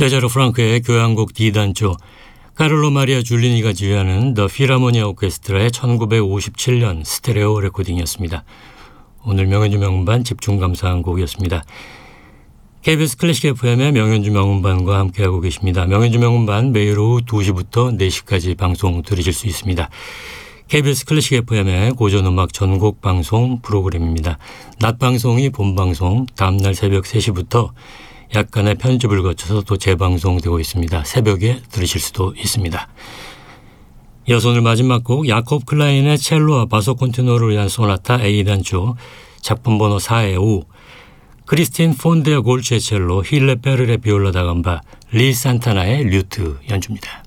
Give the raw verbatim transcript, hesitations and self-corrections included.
세자로 프랑크의 교향곡 D단조, 카를로 마리아 줄리니가 지휘하는 더 필하모니아 오케스트라의 천구백오십칠 년 스테레오 레코딩이었습니다. 오늘 명연주 명음반 집중 감상한 곡이었습니다. 케이비에스 클래식 에프엠의 명연주 명음반과 함께하고 계십니다. 명연주 명음반 매일 오후 두 시부터 네 시까지 방송 들으실 수 있습니다. 케이비에스 클래식 에프엠의 고전음악 전곡 방송 프로그램입니다. 낮 방송이 본방송, 다음날 새벽 세 시부터 약간의 편집을 거쳐서 또 재방송되고 있습니다. 새벽에 들으실 수도 있습니다. 이어서 오늘 마지막 곡 야콥 클라인의 첼로와 바소 콘티노를 위한 소나타 A단조, 작품 번호 사의 오, 크리스틴 폰데아 골치의 첼로, 힐레 페르의 비올라 다감바, 리 산타나의 류트 연주입니다.